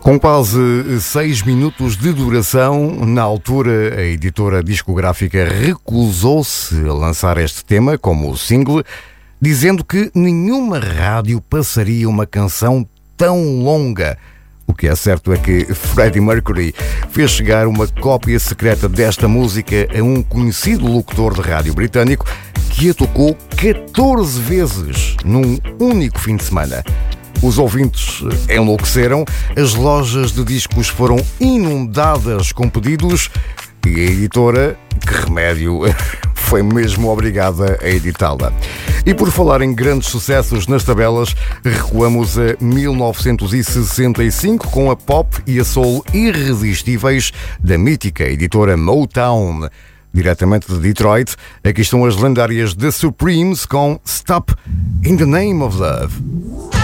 Com quase 6 minutos de duração, na altura a editora discográfica recusou-se a lançar este tema como single, dizendo que nenhuma rádio passaria uma canção tão longa. O que é certo é que Freddie Mercury fez chegar uma cópia secreta desta música a um conhecido locutor de rádio britânico que a tocou 14 vezes num único fim de semana. Os ouvintes enlouqueceram, as lojas de discos foram inundadas com pedidos e a editora, que remédio, foi mesmo obrigada a editá-la. E por falar em grandes sucessos nas tabelas, recuamos a 1965 com a pop e a soul irresistíveis da mítica editora Motown. Diretamente de Detroit, aqui estão as lendárias The Supremes com Stop in the Name of Love.